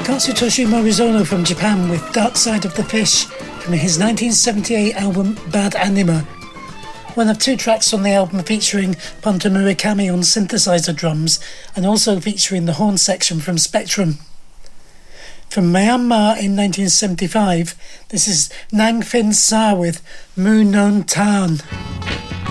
Katsutoshi Morizono from Japan with Dark Side of the Fish from his 1978 album Bad Anima. One of two tracks on the album featuring Ponta Murakami on synthesizer drums and also featuring the horn section from Spectrum. From Myanmar in 1975, this is Nang Fin Sa with Mu Non Tan.